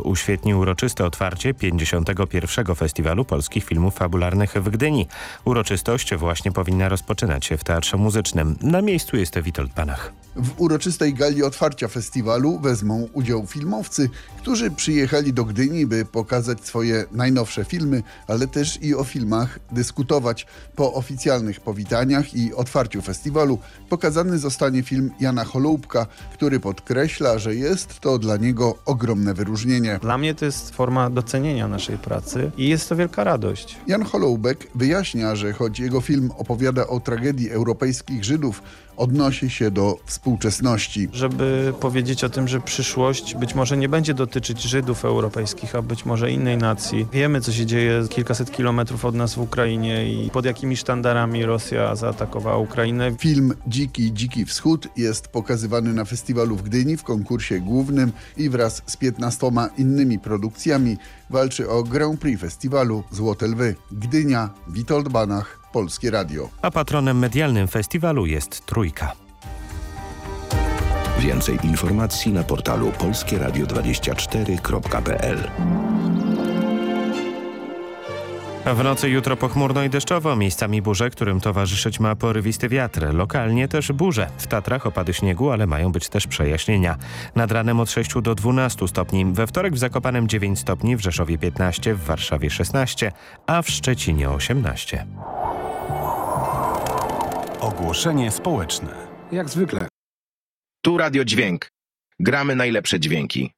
uświetni uroczyste otwarcie 51. Festiwalu Polskich Filmów Fabularnych w Gdyni. Uroczystość właśnie powinna rozpoczynać się w Teatrze Muzycznym. Na miejscu jest Witold Banach. W uroczystej gali otwarcia festiwalu wezmą udział filmowcy, którzy przyjechali do Gdyni, by pokazać swoje najnowsze filmy, ale też i o filmach dyskutować. Po oficjalnych powitaniach i otwarciu festiwalu pokazany zostanie film Jana Holoubka, który podkreśla, że jest to dla niego ogromne wyróżnienie. Dla mnie to jest forma docenienia naszej pracy i jest to wielka radość. Jan Holoubek wyjaśnia, że choć jego film opowiada o tragedii europejskich Żydów, odnosi się do współczesności. Żeby powiedzieć o tym, że przyszłość być może nie będzie dotyczyć Żydów europejskich, a być może innej nacji. Wiemy, co się dzieje kilkaset kilometrów od nas w Ukrainie i pod jakimi sztandarami Rosja zaatakowała Ukrainę. Film Dziki Wschód jest pokazywany na festiwalu w Gdyni w konkursie głównym i wraz z 15 innymi produkcjami walczy o Grand Prix festiwalu Złote Lwy. Gdynia, Witold Banach, Polskie Radio. A patronem medialnym festiwalu jest Trójka. Więcej informacji na portalu polskieradio24.pl. W nocy jutro pochmurno i deszczowo, miejscami burze, którym towarzyszyć ma porywisty wiatr. Lokalnie też burze. W Tatrach opady śniegu, ale mają być też przejaśnienia. Nad ranem od 6 do 12 stopni. We wtorek w Zakopanem 9 stopni, w Rzeszowie 15, w Warszawie 16, a w Szczecinie 18. Ogłoszenie społeczne. Jak zwykle. Tu Radio Dźwięk. Gramy najlepsze dźwięki.